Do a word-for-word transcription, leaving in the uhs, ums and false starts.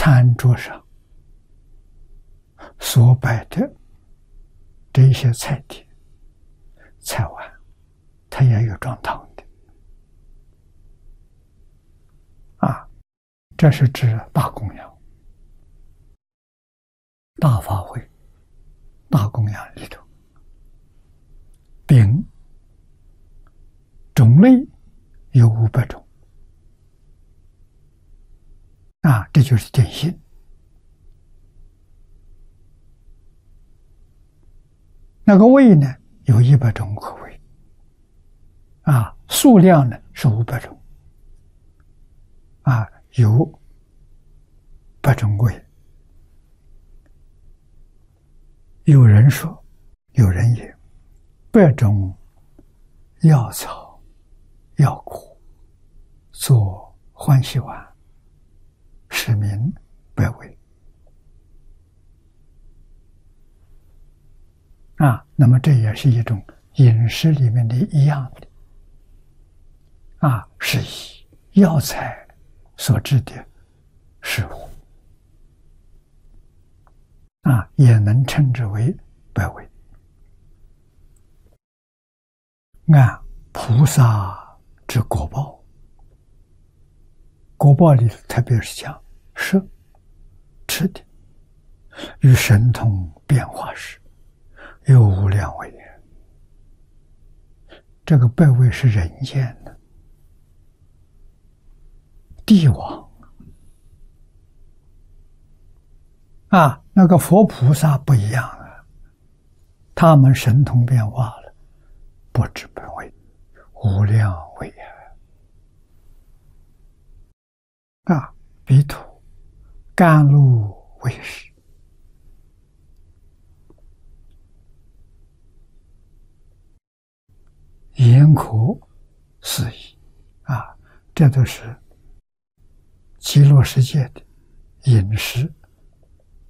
餐桌上所摆的这一些菜碟、菜碗，它也有装汤的啊。这是指大供养、大法会、大供养里头，饼种类有五百种啊，这就是点心。那个味呢，有一百种口味啊，数量呢是五百种啊，有百种味。有人说，有人言，百种药草药果，做欢喜丸，是名百味啊。那么这也是一种饮食里面的一样的啊，是以药材所制的食物啊，也能称之为百味。按菩萨之果报，果报里特别是讲食吃的，与神通变化时，有无量味也。这个百味是人间的，帝王啊，那个佛菩萨不一样啊，他们神通变化了，不知本味，无量味啊！啊，彼土甘露为食，言可思议啊！这都是极乐世界的饮食